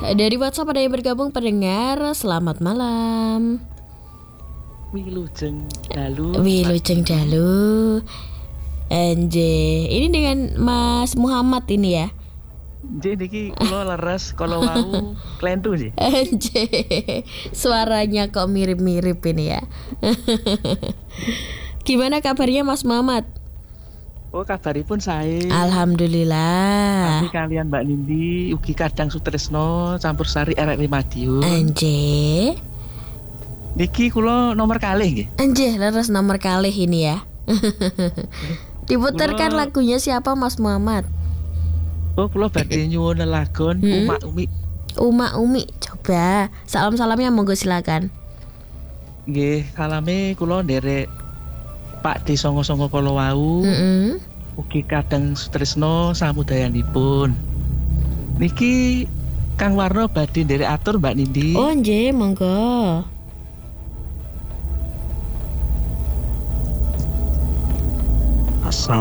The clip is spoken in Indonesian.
Dari WhatsApp ada yang bergabung pendengar. Selamat malam. Wilujeng dalu. Wilujeng dalu. Anjay, ini dengan Mas Muhammad ini ya. Nggih niki kula leres kala wau klentu sih. Anjay, suaranya kok mirip-mirip ini ya. Gimana kabarnya Mas Muhammad? Oh kabaripun sae. Alhamdulillah. Tapi kalian Mbak Nindi ugi kadang sutresno campur sari RRI Madiun. Anjay. Niki kula nomor kalih nggih. Anjay, leres nomor kalih ini ya. Diputarkan lagunya siapa Mas Muhammad? Oh kula badhe nyuwun lelagon Umak Umi. Umak Umi, coba salam-salamnya monggo silakan. Nggih, salame kula nderek Pak D songo-songo kala wau. Ugi kadang sutresno samudayanipun. Niki Kang Warno badhe nderek atur Mbak Nindi. Oh nggih, monggo. Asal